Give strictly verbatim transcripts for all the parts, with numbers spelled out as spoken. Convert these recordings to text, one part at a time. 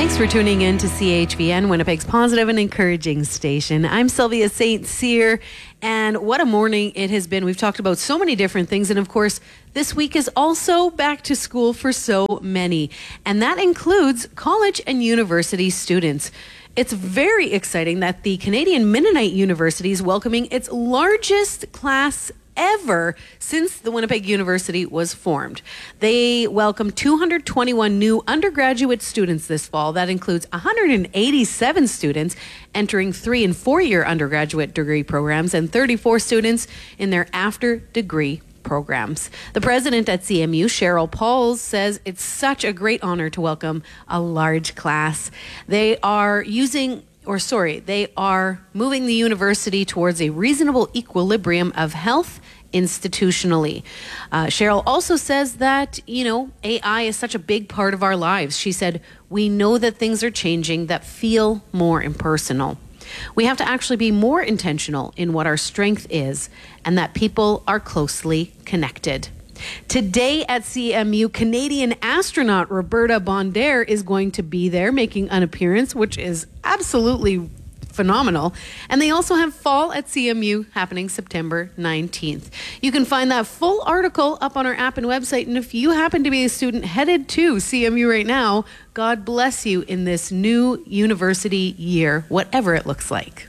Thanks for tuning in to C H V N, Winnipeg's positive and encouraging station. I'm Sylvia Saint Cyr, and what a morning it has been. We've talked about so many different things, and of course, this week is also back to school for so many, and that includes college and university students. It's very exciting that the Canadian Mennonite University is welcoming its largest class ever since the Winnipeg University was formed. They welcome two hundred twenty-one new undergraduate students this fall. That includes one hundred eighty-seven students entering three and four-year undergraduate degree programs and thirty-four students in their after-degree programs. The president at C M U, Cheryl Pauls, says it's such a great honor to welcome a large class. They are using Or sorry, they are moving the university towards a reasonable equilibrium of health institutionally. Uh, Cheryl also says that, you know, A I is such a big part of our lives. She said, we know that things are changing that feel more impersonal. We have to actually be more intentional in what our strength is and that people are closely connected. Today at C M U, Canadian astronaut Roberta Bondare is going to be there making an appearance, which is absolutely phenomenal. And they also have Fall at C M U happening September nineteenth. You can find that full article up on our app and website. And if you happen to be a student headed to C M U right now, God bless you in this new university year, whatever it looks like.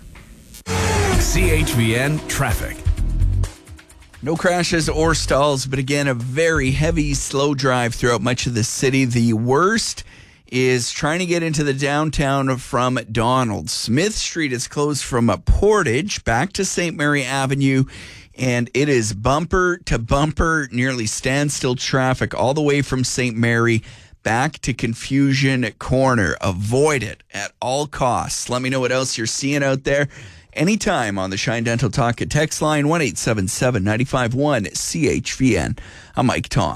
C H V N traffic. No crashes or stalls, but again, a very heavy, slow drive throughout much of the city. The worst is trying to get into the downtown from Donald. Smith Street is closed from Portage back to Saint Mary Avenue, and it is bumper to bumper, nearly standstill traffic all the way from Saint Mary back to Confusion Corner. Avoid it at all costs. Let me know what else you're seeing out there anytime on the Shine Dental Talk at text line one eight seven seven, nine five one, C H V N. I'm Mike Tom.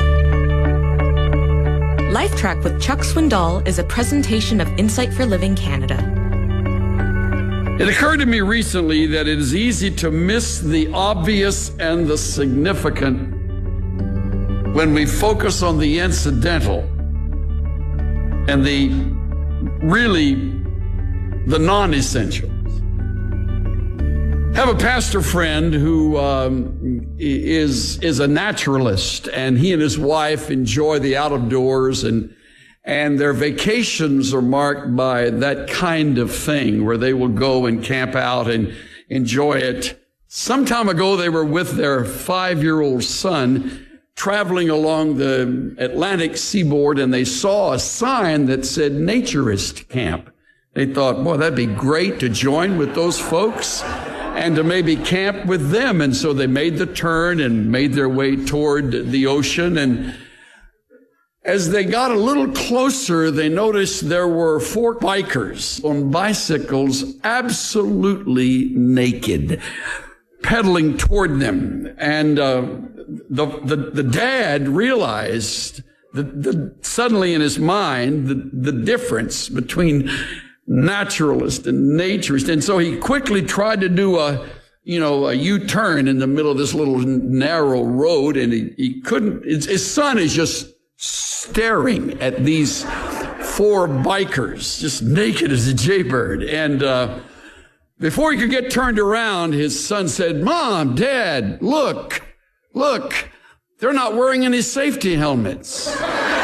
LifeTrack with Chuck Swindoll is a presentation of Insight for Living Canada. It occurred to me recently that it is easy to miss the obvious and the significant when we focus on the incidental and the really the non-essential. I have a pastor friend who um, is is a naturalist, and he and his wife enjoy the out of doors, and and their vacations are marked by that kind of thing where they will go and camp out and enjoy it. Some time ago, they were with their five-year-old son traveling along the Atlantic seaboard, and they saw a sign that said Naturist Camp. They thought, boy, that'd be great to join with those folks and to maybe camp with them. And so they made the turn and made their way toward the ocean. And as they got a little closer, they noticed there were four bikers on bicycles, absolutely naked, pedaling toward them. And uh, the, the the dad realized that the, suddenly in his mind the, the difference between naturalist and naturist. And so he quickly tried to do a, you know, a U-turn in the middle of this little narrow road, and he, he couldn't. His, his son is just staring at these four bikers, just naked as a jaybird. And uh, before he could get turned around, his son said, Mom, Dad, look, look, they're not wearing any safety helmets.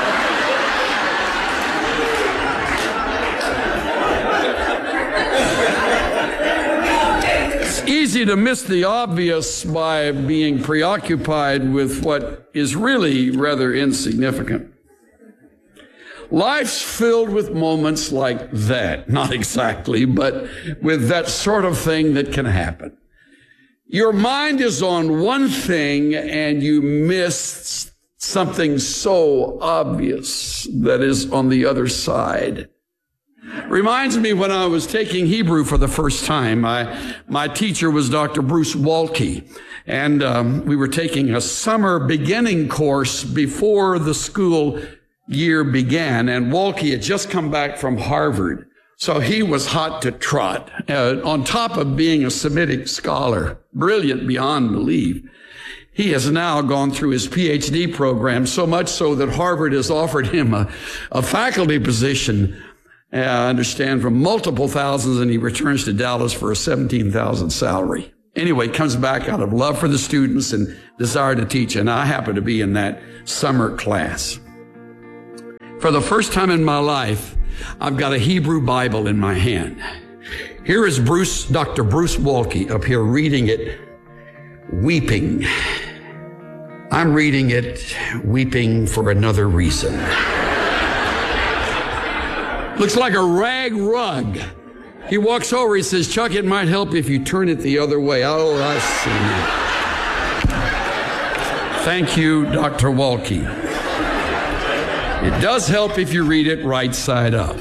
Easy to miss the obvious by being preoccupied with what is really rather insignificant. Life's filled with moments like that. Not exactly, but with that sort of thing that can happen. Your mind is on one thing and you miss something so obvious that is on the other side. Reminds me when I was taking Hebrew for the first time. I, my teacher was Doctor Bruce Walke, and um, we were taking a summer beginning course before the school year began, and Walke had just come back from Harvard, so he was hot to trot, uh, on top of being a Semitic scholar, brilliant beyond belief. He has now gone through his P H D program, so much so that Harvard has offered him a, a faculty position. I understand, from multiple thousands, and he returns to Dallas for a seventeen thousand salary. Anyway, comes back out of love for the students and desire to teach, and I happen to be in that summer class. For the first time in my life, I've got a Hebrew Bible in my hand. Here is Bruce, Doctor Bruce Walke up here reading it, weeping. I'm reading it, weeping for another reason. Looks like a rag rug. He walks over, he says, Chuck, it might help if you turn it the other way. Oh, I see. Thank you, Doctor Walke. It does help if you read it right side up.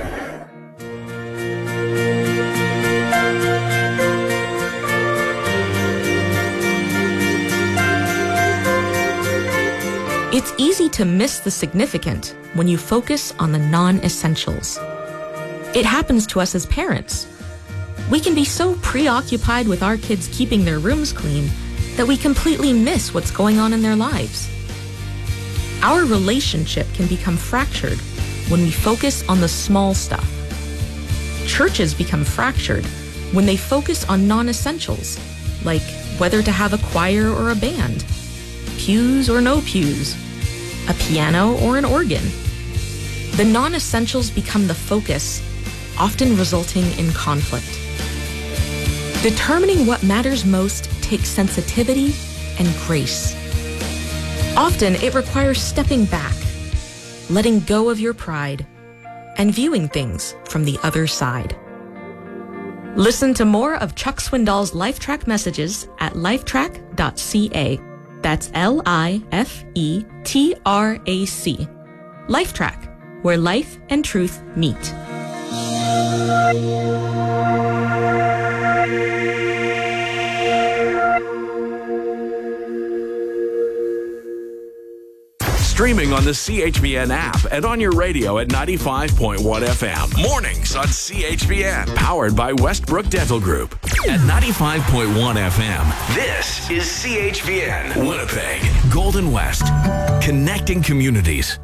It's easy to miss the significant when you focus on the non-essentials. It happens to us as parents. We can be so preoccupied with our kids keeping their rooms clean that we completely miss what's going on in their lives. Our relationship can become fractured when we focus on the small stuff. Churches become fractured when they focus on non-essentials, like whether to have a choir or a band, pews or no pews, a piano or an organ. The non-essentials become the focus, often resulting in conflict. Determining what matters most takes sensitivity and grace. Often it requires stepping back, letting go of your pride, and viewing things from the other side. Listen to more of Chuck Swindoll's LifeTrack messages at lifetrack dot c a. That's L I F E T R A C. LifeTrack, where life and truth meet. Streaming on the C H V N app and on your radio at ninety-five point one F M. Mornings on C H V N. Powered by Westbrook Dental Group. At ninety-five point one F M, this is C H V N. Winnipeg. Golden West. Connecting communities.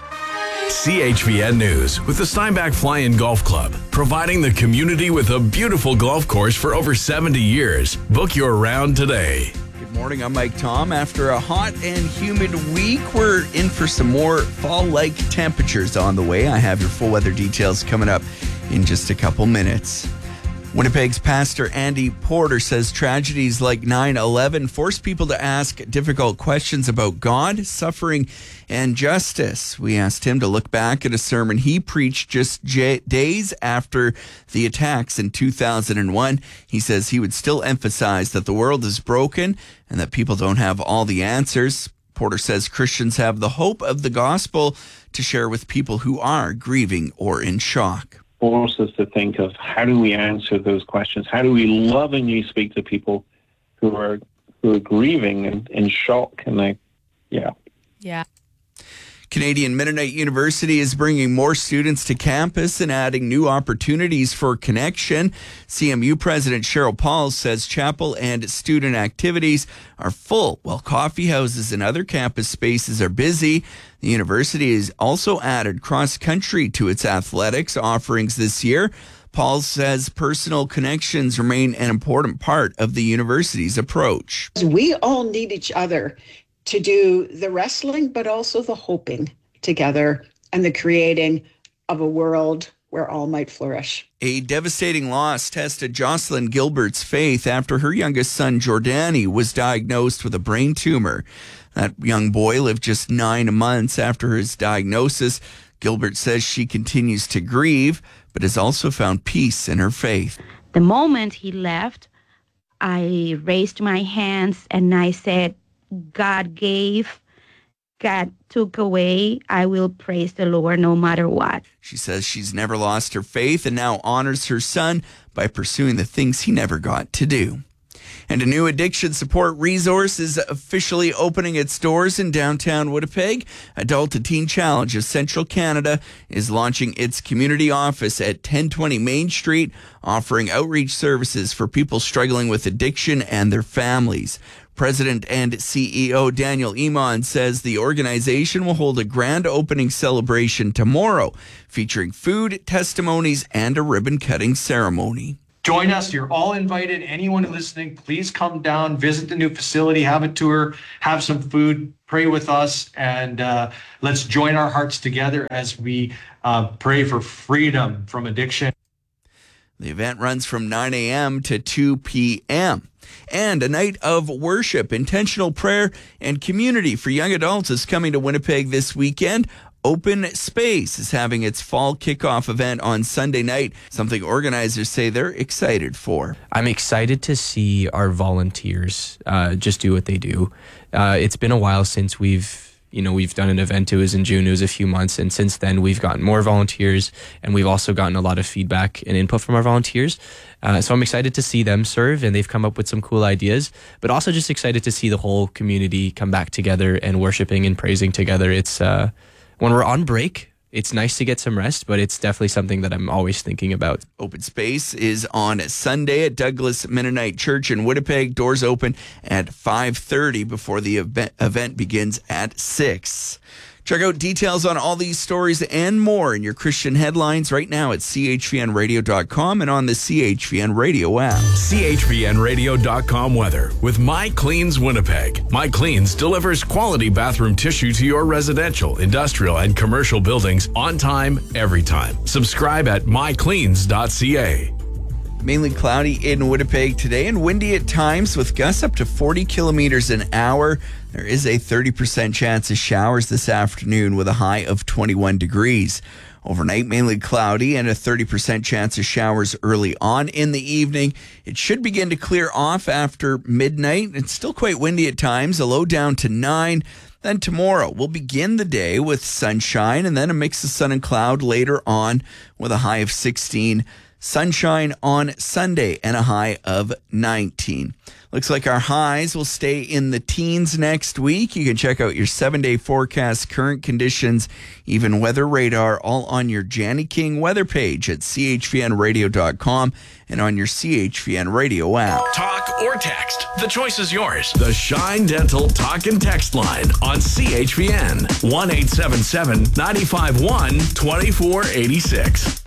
C H V N News with the Steinbach Fly-In Golf Club. Providing the community with a beautiful golf course for over seventy years. Book your round today. Good morning, I'm Mike Tom. After a hot and humid week, we're in for some more fall-like temperatures on the way. I have your full weather details coming up in just a couple minutes. Winnipeg's Pastor Andy Porter says tragedies like nine eleven force people to ask difficult questions about God, suffering, and justice. We asked him to look back at a sermon he preached just j- days after the attacks in two thousand one. He says he would still emphasize that the world is broken and that people don't have all the answers. Porter says Christians have the hope of the gospel to share with people who are grieving or in shock. Force us to think of how do we answer those questions? How do we lovingly speak to people who are who are grieving and in shock? And they, yeah. Yeah. Canadian Mennonite University is bringing more students to campus and adding new opportunities for connection. C M U President Cheryl Paul says chapel and student activities are full, while coffee houses and other campus spaces are busy. The university has also added cross-country to its athletics offerings this year. Paul says personal connections remain an important part of the university's approach. We all need each other to do the wrestling, but also the hoping together and the creating of a world where all might flourish. A devastating loss tested Jocelyn Gilbert's faith after her youngest son, Jordani, was diagnosed with a brain tumor. That young boy lived just nine months after his diagnosis. Gilbert says she continues to grieve, but has also found peace in her faith. The moment he left, I raised my hands and I said, God gave, God took away. I will praise the Lord no matter what. She says she's never lost her faith and now honors her son by pursuing the things he never got to do. And a new addiction support resource is officially opening its doors in downtown Winnipeg. Adult to Teen Challenge of Central Canada is launching its community office at ten twenty Main Street, offering outreach services for people struggling with addiction and their families. President and C E O Daniel Iman says the organization will hold a grand opening celebration tomorrow, featuring food, testimonies, and a ribbon-cutting ceremony. Join us. You're all invited. Anyone listening, please come down, visit the new facility, have a tour, have some food, pray with us, and uh, let's join our hearts together as we uh, pray for freedom from addiction. The event runs from nine a.m. to two p.m. And a night of worship, intentional prayer, and community for young adults is coming to Winnipeg this weekend. Open Space is having its fall kickoff event on Sunday night, something organizers say they're excited for. I'm excited to see our volunteers uh, just do what they do. Uh, it's been a while since we've, you know, we've done an event. It was in June. It was a few months. And since then, we've gotten more volunteers, and we've also gotten a lot of feedback and input from our volunteers. Uh, so I'm excited to see them serve, and they've come up with some cool ideas, but also just excited to see the whole community come back together and worshiping and praising together. It's, uh, when we're on break, it's nice to get some rest, but it's definitely something that I'm always thinking about. Open Space is on Sunday at Douglas Mennonite Church in Winnipeg. Doors open at five thirty before the event, event begins at six. Check out details on all these stories and more in your Christian headlines right now at c h v n radio dot com and on the C H V N Radio app. c h v n radio dot com weather with My Cleans Winnipeg. My Cleans delivers quality bathroom tissue to your residential, industrial, and commercial buildings on time, every time. Subscribe at my cleans dot c a. Mainly cloudy in Winnipeg today and windy at times with gusts up to forty kilometers an hour. There is a thirty percent chance of showers this afternoon with a high of twenty-one degrees. Overnight, mainly cloudy and a thirty percent chance of showers early on in the evening. It should begin to clear off after midnight. It's still quite windy at times, a low down to nine. Then tomorrow, we'll begin the day with sunshine and then a mix of sun and cloud later on with a high of sixteen. Sunshine on Sunday and a high of nineteen. Looks like our highs will stay in the teens next week. You can check out your seven-day forecast, current conditions, even weather radar, all on your Janny King weather page at c h v n radio dot com and on your C H V N Radio app. Talk or text. The choice is yours. The Shine Dental Talk and Text line on C H V N. one eight seven seven, nine five one, two four eight six.